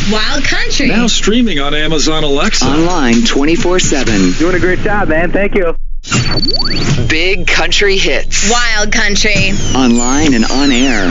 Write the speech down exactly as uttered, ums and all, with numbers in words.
Wild Country. Now streaming on Amazon Alexa. Online twenty-four seven. Doing a great job, man. Thank you. Big Country Hits. Wild Country. Online and on air.